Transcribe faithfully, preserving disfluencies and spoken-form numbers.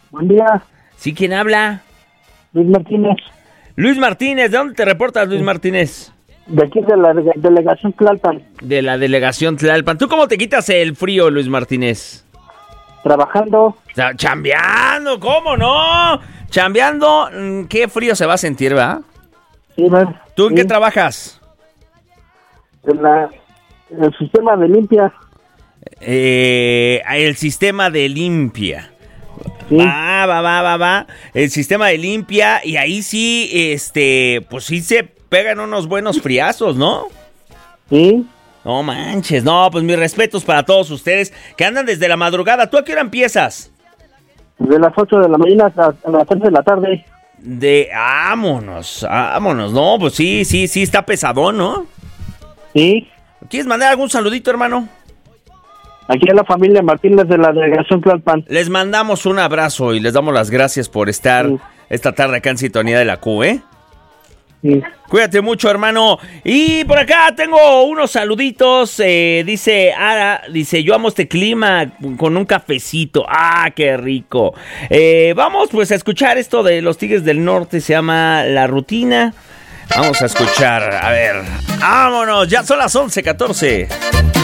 Buen día. ¿Sí? ¿Quién habla? Luis Martínez. Luis Martínez, ¿de dónde te reportas, Luis Martínez? De aquí de la de- delegación Tlalpan. De la delegación Tlalpan. ¿Tú cómo te quitas el frío, Luis Martínez? Trabajando. O sea, chambeando, ¿cómo no? Chambeando, mm, qué frío se va a sentir, ¿verdad? Sí, ¿verdad? ¿Tú en Sí. qué trabajas? En la, en el sistema de limpia. Eh, el sistema de limpia. Sí. Va, va, va, va, va. El sistema de limpia. Y ahí sí, este, pues sí se pegan unos buenos friazos, ¿no? Sí. No manches, no, pues mis respetos para todos ustedes que andan desde la madrugada. ¿Tú a qué hora empiezas? De las ocho de la mañana hasta las tres de la tarde. De, vámonos, vámonos. No, pues sí, sí, sí, está pesadón, ¿no? Sí. ¿Quieres mandar algún saludito, hermano? Aquí a la familia Martínez de la delegación Tlalpan. Les mandamos un abrazo y les damos las gracias por estar Sí. esta tarde acá en Sintonía de la Q, ¿eh? Sí. Cuídate mucho, hermano. Y por acá tengo unos saluditos. Eh, dice Ara, dice, yo amo este clima con un cafecito. Ah, qué rico. Eh, vamos pues a escuchar esto de los Tigres del Norte. Se llama La Rutina. Vamos a escuchar, a ver. Vámonos, ya son las once catorce.